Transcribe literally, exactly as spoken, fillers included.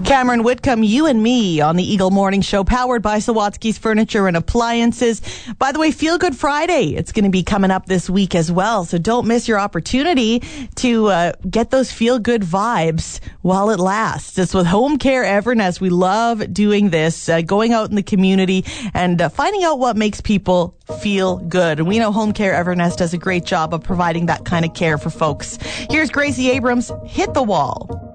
Cameron Whitcomb, you and me on the Eagle Morning Show, powered by Sawatsky's Furniture and Appliances. By the way, Feel Good Friday, it's going to be coming up this week as well, so don't miss your opportunity to uh, get those feel good vibes while it lasts. It's with Home Care Evernest. We love doing this, uh, going out in the community and uh, finding out what makes people feel good. And we know Home Care Evernest does a great job of providing that kind of care for folks. Here's Gracie Abrams, Hit the Wall.